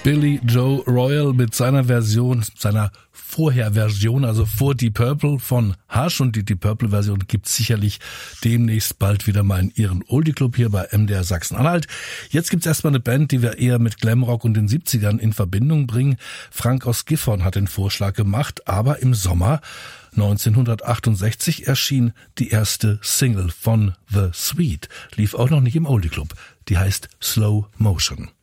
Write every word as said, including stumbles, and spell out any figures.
Billy Joe Royal mit seiner Version, seiner Vorherversion, also vor Deep Purple von Hush, und die Deep Purple Version gibt's sicherlich demnächst bald wieder mal in ihren Oldie Club hier bei M D R Sachsen-Anhalt. Jetzt gibt's erstmal eine Band, die wir eher mit Glamrock und den siebzigern in Verbindung bringen. Frank aus Gifhorn hat den Vorschlag gemacht, aber im Sommer neunzehnhundertachtundsechzig erschien die erste Single von The Sweet, lief auch noch nicht im Oldie Club. Die heißt Slow Motion.